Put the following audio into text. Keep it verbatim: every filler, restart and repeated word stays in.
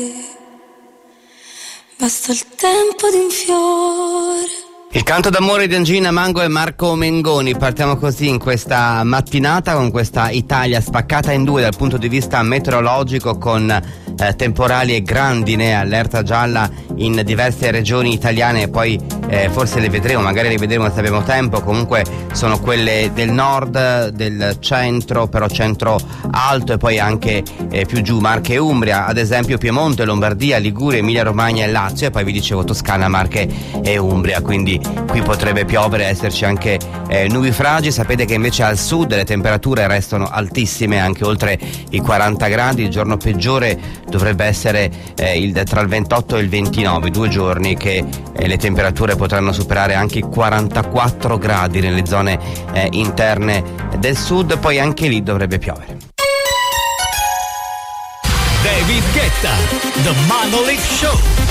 Basta il tempo di un fiore. Il canto d'amore di Angina Mango e Marco Mengoni. Partiamo così in questa mattinata con questa Italia spaccata in due dal punto di vista meteorologico, con eh, temporali e grandine, allerta gialla in diverse regioni italiane. Poi eh, forse le vedremo, magari le vedremo se abbiamo tempo. Comunque sono quelle del nord, del centro, però centro alto, e poi anche eh, più giù Marche e Umbria, ad esempio Piemonte, Lombardia, Liguria, Emilia Romagna e Lazio, e poi vi dicevo Toscana, Marche e Umbria. Quindi qui potrebbe piovere, esserci anche eh, nubifragi. Sapete che invece al sud le temperature restano altissime, anche oltre i quaranta gradi. Il giorno peggiore dovrebbe essere eh, il, tra il ventotto e il ventinove, due giorni che eh, le temperature potranno superare anche i quarantaquattro gradi nelle zone eh, interne del sud. Poi anche lì dovrebbe piovere. David Guetta, The Monolith Show.